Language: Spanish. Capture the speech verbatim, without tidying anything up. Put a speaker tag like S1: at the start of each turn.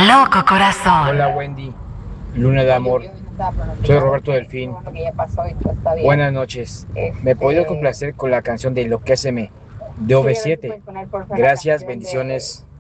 S1: loco, corazón.
S2: Hola Wendy, Luna de Amor. Soy Roberto Delfín. Buenas noches. ¿Me podría complacer con la canción de Enloquéceme de O V siete? Gracias, bendiciones.